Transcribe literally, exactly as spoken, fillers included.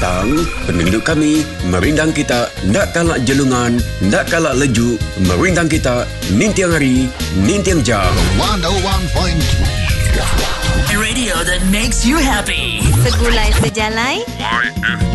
datang, penduduk kami merindang kita, ndak kalak jelungan, ndak kalak leju, merindang kita nintiang hari, nintiang jam. one oh one point three Radio that makes you happy. Segulai sejalai